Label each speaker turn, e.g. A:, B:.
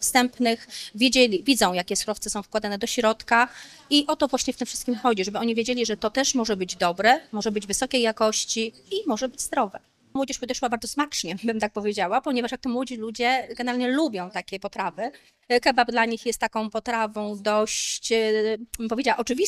A: dostępnych, widzą, jakie surowce są wkładane do środka i o to właśnie w tym wszystkim chodzi, żeby oni wiedzieli, że to też może być dobre, może być wysokiej jakości i może być zdrowe. Młodzież podeszła bardzo smacznie, bym tak powiedziała, ponieważ jak to młodzi ludzie generalnie lubią takie potrawy. Kebab dla nich jest taką potrawą dość, bym powiedziała, oczywistą,